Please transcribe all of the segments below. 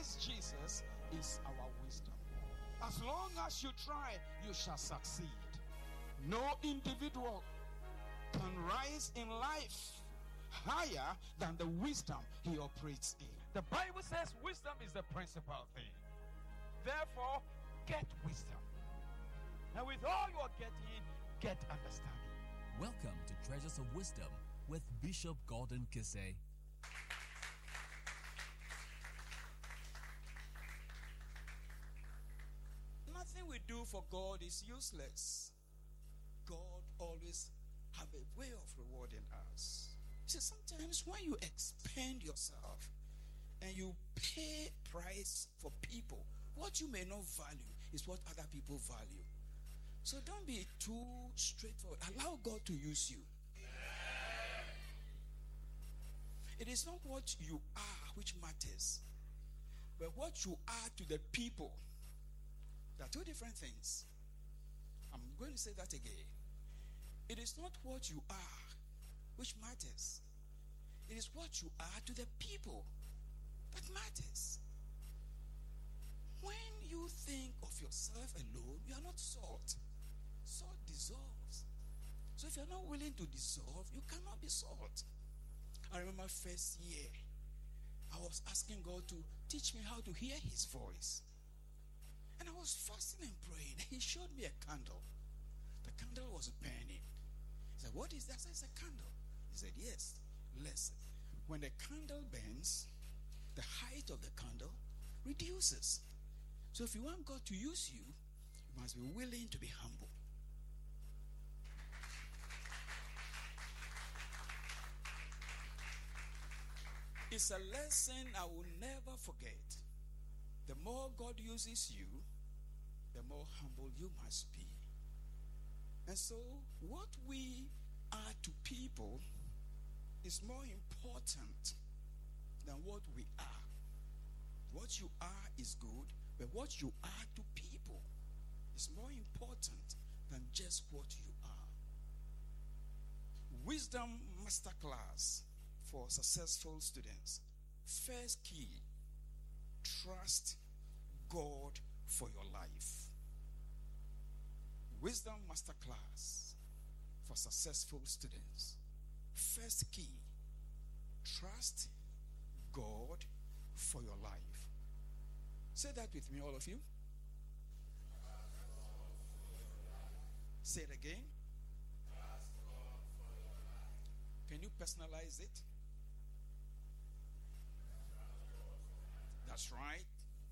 Christ Jesus is our wisdom. As long as you try, you shall succeed. No individual can rise in life higher than the wisdom he operates in. The Bible says wisdom is the principal thing. Therefore, get wisdom. And with all you are getting, get understanding. Welcome to Treasures of Wisdom with Bishop Gordon Kisei. Nothing we do for God is useless. God always have a way of rewarding us. See, sometimes when you expend yourself and you pay price for people, what you may not value is what other people value. So don't be too straightforward. Allow God to use you. It is not what you are which matters, but what you are to the people. There are two different things. I'm going to say that again. It is not what you are which matters. It is what you are to the people that matters. When you think of yourself alone, you are not salt. Salt dissolves. So if you're not willing to dissolve, you cannot be salt. I remember first year, I was asking God to teach me how to hear his voice. And I was fasting and praying. He showed me a candle. The candle was burning. He said, "What is that?" I said, "It's a candle." He said, "Yes, listen. When the candle burns, the height of the candle reduces. So if you want God to use you, you must be willing to be humble." It's a lesson I will never forget. The more God uses you, the more humble you must be. And so, what we are to people is more important than what we are. What you are is good, but what you are to people is more important than just what you are. Wisdom Masterclass for successful students. First key: trust God for your life. Wisdom Masterclass for successful students. First key: trust God for your life. Say that with me, all of you. Say it again. Can you personalize it? That's right.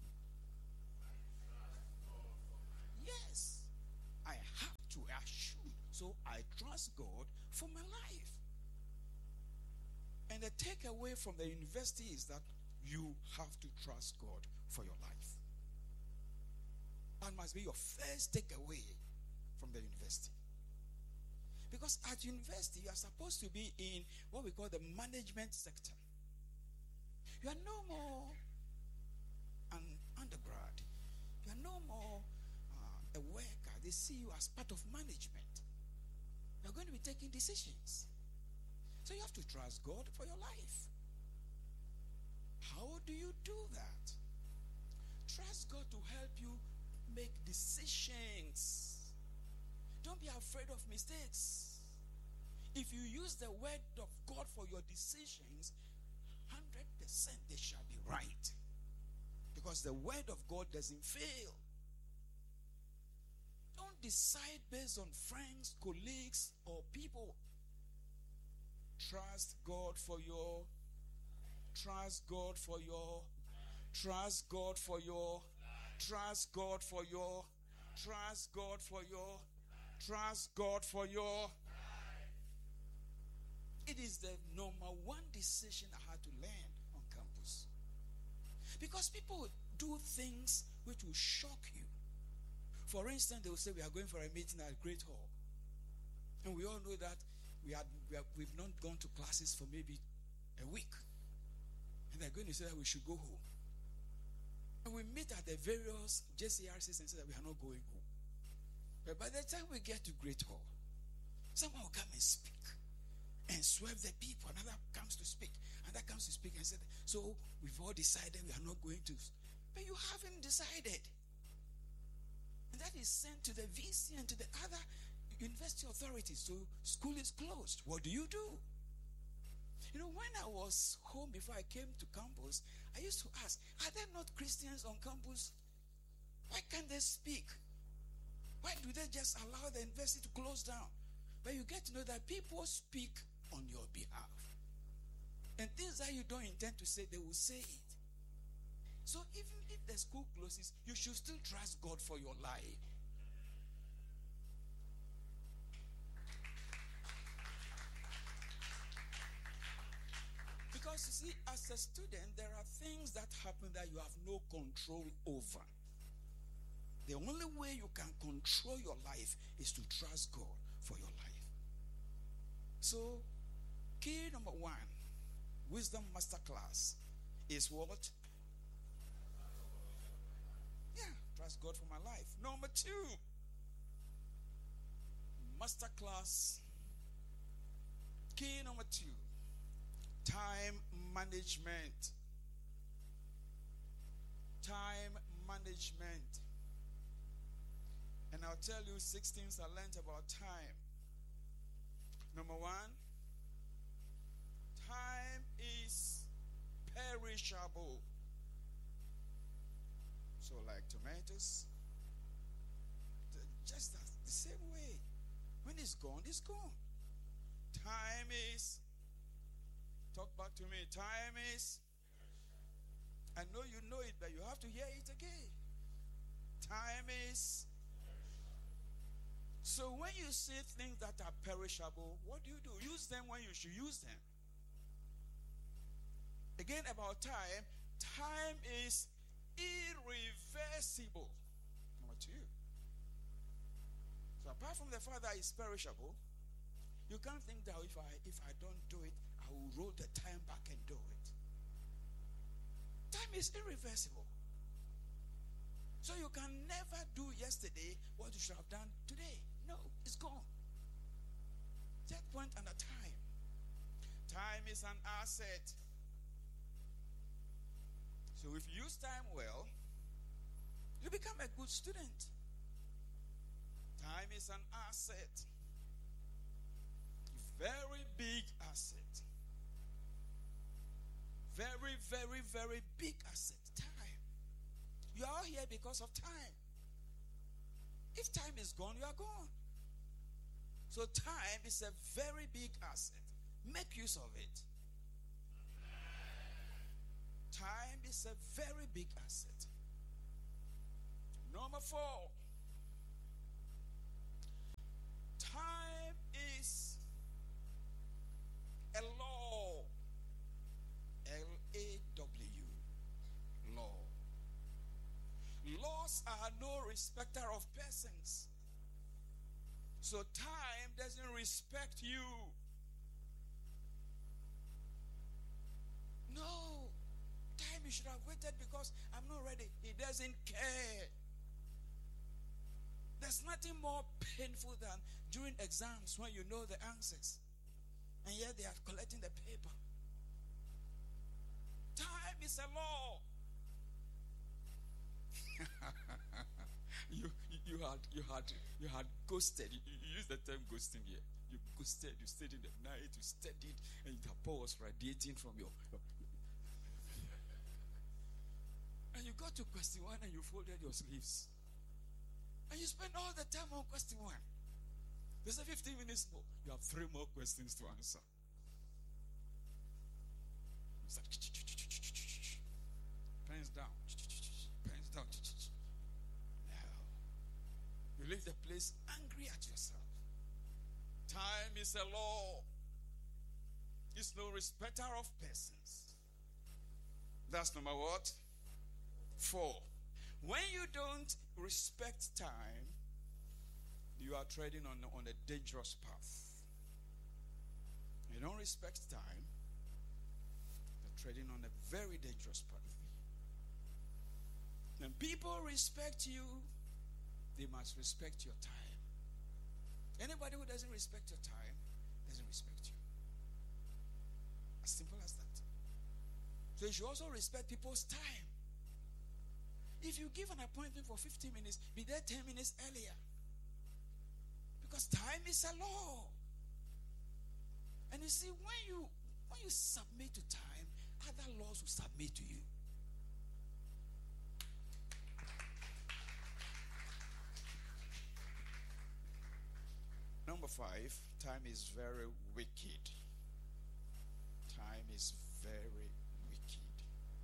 Yes, I have to, I should. So I trust God for my life. And the takeaway from the university is that you have to trust God for your life. That must be your first takeaway from the university. Because at university, you are supposed to be in what we call the management sector. You are no more an undergrad. You are no more a worker. They see you as part of management. You are going to be taking decisions. So you have to trust God for your life. How do you do that? Trust God to help you make decisions. Don't be afraid of mistakes. If you use the word of God for your decisions, 100% they shall be right. Because the word of God doesn't fail. Don't decide based on friends, colleagues, or people. Trust God for your, trust God for your, trust God for your, trust God for your, trust God for your, trust God for your. It is the number one decision I had to learn on campus. Because people do things which will shock you. For instance, they will say, "We are going for a meeting at Great Hall." And we all know that we've not gone to classes for maybe a week. And they're going to say that we should go home. And we meet at the various JCRCs and say that we are not going home. But by the time we get to Great Hall, someone will come and speak and swerve the people. Another comes to speak. Another comes to speak and said, "So we've all decided we are not going to but you haven't decided. And that is sent to the VC and to the other university authorities. So school is closed. What do? You know, when I was home before I came to campus, I used to ask, are there not Christians on campus? Why can't they speak? Why do they just allow the university to close down? But you get to know that people speak on your behalf. And things that you don't intend to say, they will say it. So even if the school closes, you should still trust God for your life. Because you see, as a student, there are things that happen that you have no control over. The only way you can control your life is to trust God for your life. So, key number 1, Wisdom Masterclass is what? Yeah, trust God for my life. Number 2, Masterclass, key number 2, time management. Time management. And I'll tell you 6 things I learned about time. Number 1, time is perishable. So like tomatoes, just that, the same way. When it's gone, it's gone. Time is, talk back to me, time is, I know you know it, but you have to hear it again. Time is. So when you see things that are perishable, what do? Use them when you should use them. Again, about time, time is irreversible. Number 2. So apart from the fact that it's perishable, you can't think that if I don't do it, I will roll the time back and do it. Time is irreversible. So you can never do yesterday what you should have done today. No, it's gone. That point under time. Time is an asset. So if you use time well, you become a good student. Time is an asset. Very big asset. Very, very, very big asset. Time. You are here because of time. If time is gone, you are gone. So time is a very big asset. Make use of it. Time is a very big asset. Number 4. Time is a law. L-A-W. Law. Laws are no respecter of persons. So time doesn't respect you. No. Time you should have waited because I'm not ready. He doesn't care. There's nothing more painful than during exams when you know the answers. And yet they are collecting the paper. Time is a law. you had ghosted. You used the term ghosting here. You ghosted. You stayed in the night. You studied, and your pore was radiating from your. And you got to question 1, and you folded your sleeves, and you spent all the time on question 1. There's a 15 minutes more. You have 3 more questions to answer. You start pens down. Pens down. Now, you leave the place angry at yourself. Time is a law. It's no respecter of persons. That's number what? 4. When you don't respect time, you are treading on a dangerous path. You don't respect time, you're treading on a very dangerous path. When people respect you, they must respect your time. Anybody who doesn't respect your time doesn't respect you. As simple as that. So you should also respect people's time. If you give an appointment for 15 minutes, be there 10 minutes earlier. Because time is a law. And you see, when you submit to time, other laws will submit to you. Number 5, time is very wicked. Time is very wicked.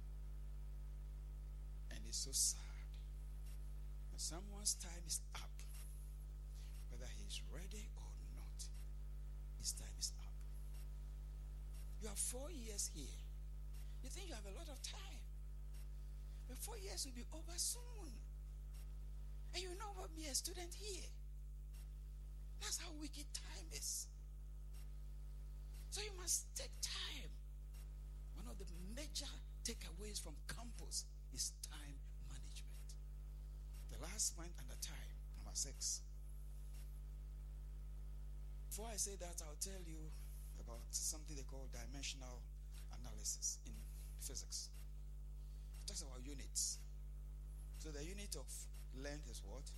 And it's so sad. When someone's time is up, whether he's ready or not, his time is up. You have 4 years here. You think you have a lot of time. But 4 years will be over soon. And you know about me, a student here. That's how wicked time is. So you must take time. One of the major takeaways from campus is time management. The last point under time, number 6. Before I say that, I'll tell you about something they call dimensional analysis in physics. It talks about units. So the unit of length is what?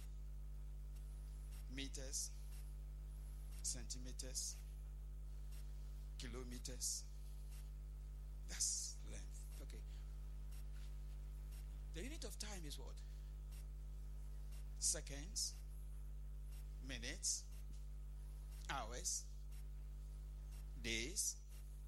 Meters, centimeters, kilometers. That's length. Okay. The unit of time is what? Seconds, minutes, hours, days,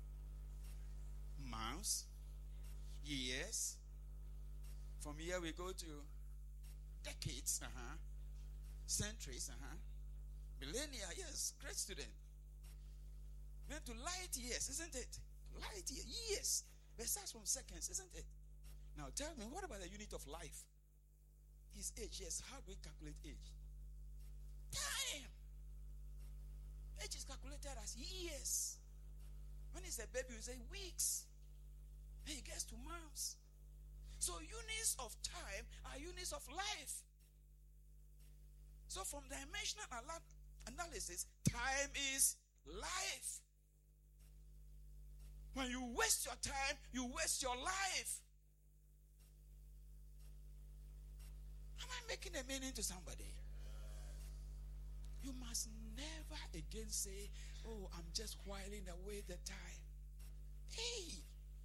months, years. From here we go to decades, centuries, millennia. Yes, great student. Then to light years, isn't it? Light years. It starts from seconds, isn't it? Now tell me, what about the unit of life? His age. Yes, how do we calculate age? Time. Age is calculated as years. When it's a baby, we say weeks. And he gets to months. So units of time are units of life. So from dimensional analysis, time is life. When you waste your time, you waste your life. Am I making a meaning to somebody? You must never again say, oh, I'm just whiling away the time. Hey,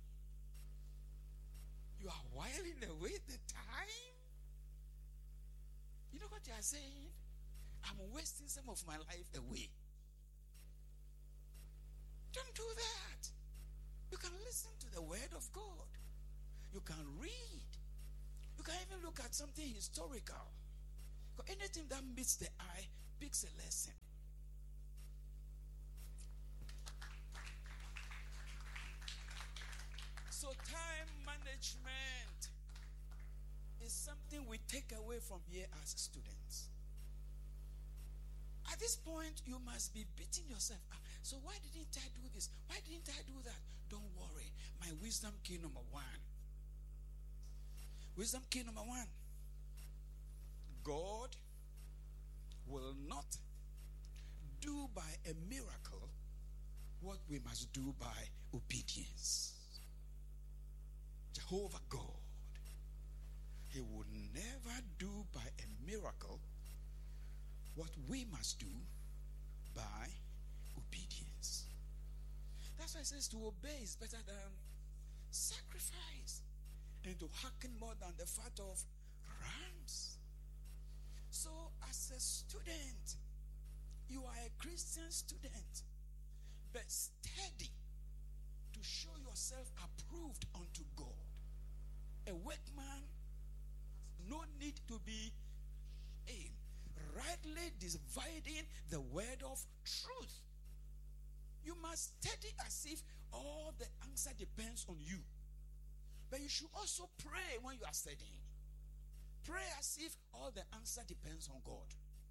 you are whiling away the time? You know what you are saying? I'm wasting some of my life away. Don't do that. You can listen to the word of God. You can read. You can even look at something historical. Because anything that meets the eye picks a lesson. So time management is something we take away from here as students. At this point, you must be beating yourself up. So why didn't I do this? Why didn't I do that? Don't worry. My wisdom key number 1. Wisdom key number 1. God will not do by a miracle what we must do by obedience. Jehovah God, he will never do by a miracle what we must do by obedience. That's why it says to obey is better than sacrifice, and to hearken more than the fat of rams. So as a student, you are a Christian student, but study to show yourself approved unto God. A workman has no need to be ashamed, rightly dividing the word of truth. You must study as if all the answer depends on you. But you should also pray when you are studying. Pray as if all the answer depends on God.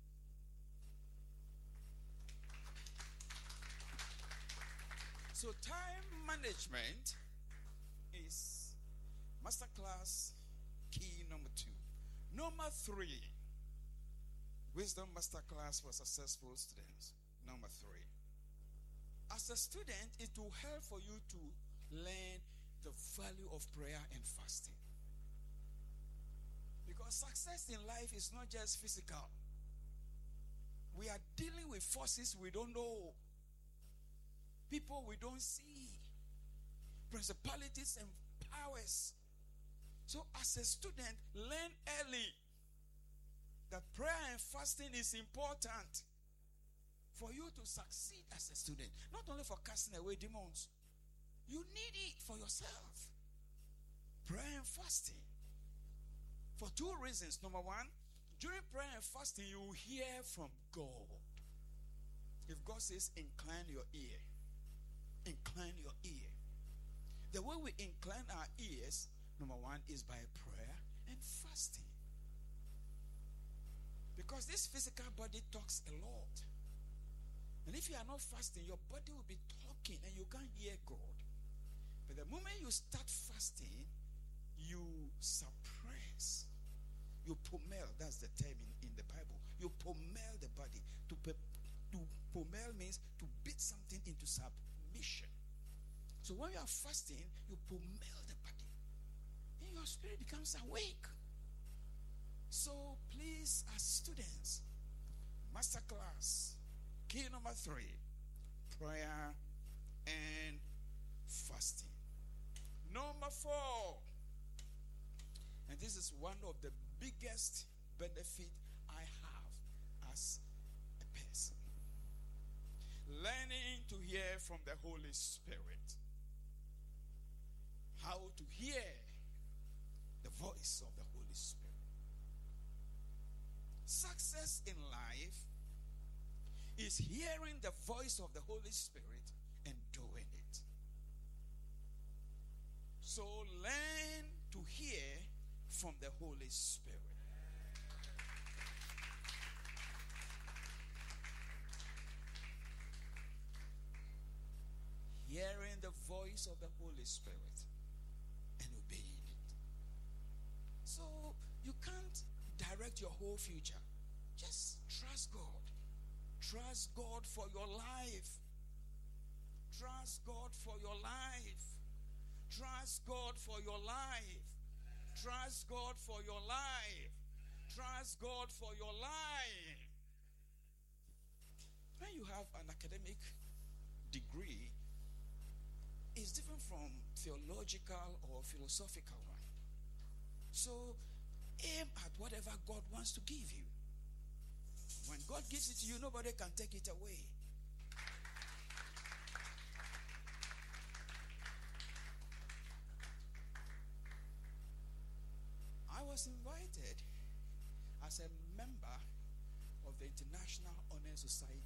So time management is masterclass key number 2. Number 3, wisdom masterclass for successful students. Number 3. As a student, it will help for you to learn the value of prayer and fasting. Because success in life is not just physical. We are dealing with forces we don't know, people we don't see, principalities and powers. So as a student, learn early that prayer and fasting is important for you to succeed as a student. Not only for casting away demons. You need it for yourself. Prayer and fasting. For two reasons. Number one, during prayer and fasting, you will hear from God. If God says, incline your ear. Incline your ear. The way we incline our ears, number one, is by prayer and fasting. Because this physical body talks a lot. And if you are not fasting, your body will be talking and you can't hear God. But the moment you start fasting, you suppress. You pommel, that's the term in the Bible. You pommel the body. To pommel means to beat something into submission. So when you are fasting, you pommel the body. And your spirit becomes awake. So please, as students, masterclass, key number 3, prayer and fasting. Number 4, and this is one of the biggest benefit I have as a person. Learning to hear from the Holy Spirit. How to hear the voice of the Holy Spirit. Success in life is hearing the voice of the Holy Spirit and doing it. So learn to hear from the Holy Spirit. Hearing the voice of the Holy Spirit and obeying it. So you can't direct your whole future. Just trust God. Trust God for your life. Trust God for your life. Trust God for your life. Trust God for your life. Trust God for your life. When you have an academic degree, it's different from theological or philosophical one. So aim at whatever God wants to give you. When God gives it to you, nobody can take it away. I was invited as a member of the International Honor Society